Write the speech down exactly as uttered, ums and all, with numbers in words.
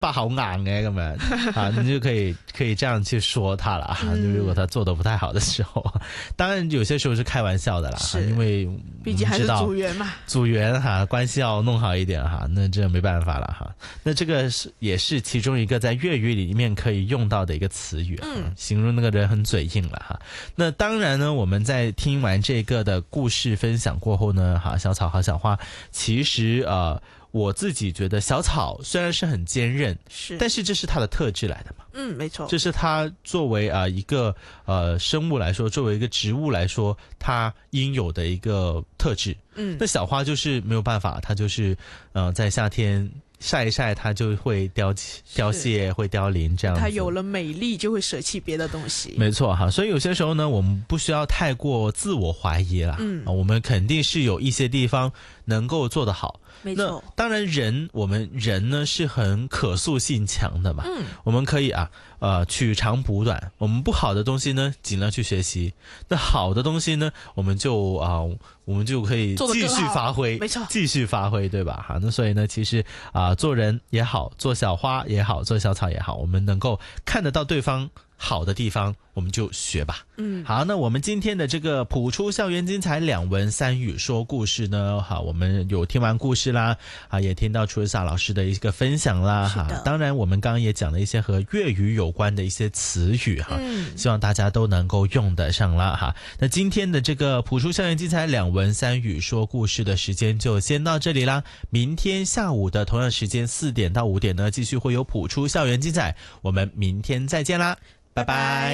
爸好硬嘅咁樣啊，你就可以可以这样去说他了啊。就如果他做的不太好的时候，当然有些时候是开玩笑的啦，因为毕竟还是组员嘛， 组员哈关系要弄好一点哈，那这没办法了哈。那这个是也是其中一个在粤语里面可以用到的一个词语，嗯，形容那个人很嘴硬了哈。那当然呢，我们在听完这个的故事分享过后呢，哈，小草和小花，其实呃。我自己觉得小草虽然是很坚韧，是，但是这是它的特质来的嘛。 嗯，没错， 这是它作为啊、呃、一个呃生物来说，作为一个植物来说，它应有的一个特质。嗯，那小花就是没有办法，它就是呃在夏天晒一晒，它就会凋凋谢，会凋零这样子。 它有了美丽，就会舍弃别的东西。 没错哈，所以有些时候呢，我们不需要太过自我怀疑啦。嗯、啊，我们肯定是有一些地方能够做得好。 没错， 那当然人我们人呢是很可塑性强的嘛，嗯，我们可以啊呃取长补短，我们不好的东西呢尽量去学习，那好的东西呢我们就啊、呃、我们就可以继续发挥， 没错， 继续发挥，对吧？哈，那所以呢其实啊、呃、做人也好，做小花也好，做小草也好，我们能够看得到对方好的地方，我们就学吧。嗯，好，那我们今天的这个谱出校园精彩两文三语说故事呢，好，我们有听完故事啦，啊，也听到楚萨老师的一个分享啦，哈，当然我们刚刚也讲了一些和粤语有关的一些词语哈，嗯，希望大家都能够用得上啦哈。那今天的这个谱出校园精彩两文三语说故事的时间就先到这里啦，明天下午的同样时间四点到五点呢，继续会有谱出校园精彩，我们明天再见啦，拜拜。